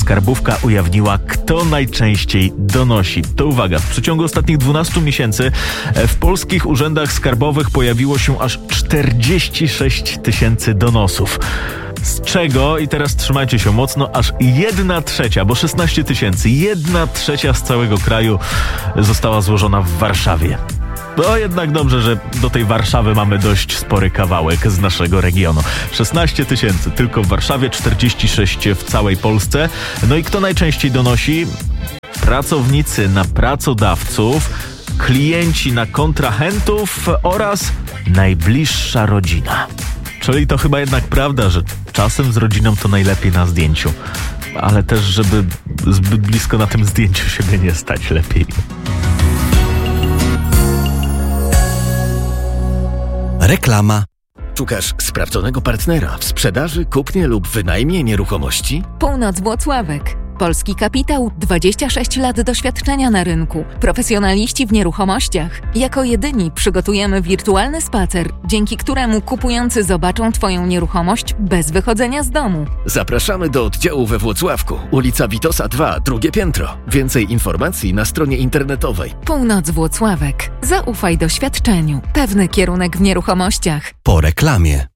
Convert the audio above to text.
Skarbówka ujawniła, kto najczęściej donosi. To uwaga, w przeciągu ostatnich 12 miesięcy w polskich urzędach skarbowych pojawiło się aż 46 000 donosów. Z czego, i teraz trzymajcie się mocno, aż 1/3, bo 16 000, 1/3 z całego kraju została złożona w Warszawie. No jednak dobrze, że do tej Warszawy mamy dość spory kawałek z naszego regionu. 16 000 tylko w Warszawie, 46 w całej Polsce. No i kto najczęściej donosi? Pracownicy na pracodawców, klienci na kontrahentów oraz najbliższa rodzina. Czyli to chyba jednak prawda, że czasem z rodziną to najlepiej na zdjęciu. Ale też, żeby zbyt blisko na tym zdjęciu siebie nie stać, lepiej. Reklama. Szukasz sprawdzonego partnera w sprzedaży, kupnie lub wynajmie nieruchomości? Północ Włocławek. Polski kapitał, 26 lat doświadczenia na rynku. Profesjonaliści w nieruchomościach. Jako jedyni przygotujemy wirtualny spacer, dzięki któremu kupujący zobaczą Twoją nieruchomość bez wychodzenia z domu. Zapraszamy do oddziału we Włocławku, ulica Witosa 2, drugie piętro. Więcej informacji na stronie internetowej. Północ Włocławek. Zaufaj doświadczeniu. Pewny kierunek w nieruchomościach. Po reklamie.